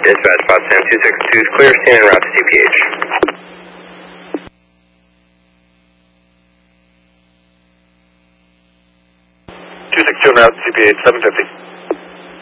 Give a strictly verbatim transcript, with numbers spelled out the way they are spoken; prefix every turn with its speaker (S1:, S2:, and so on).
S1: Dispatch, Potsdam two six two is clear, stand en route to C P H.
S2: two six two en route to C P H, seven fifty.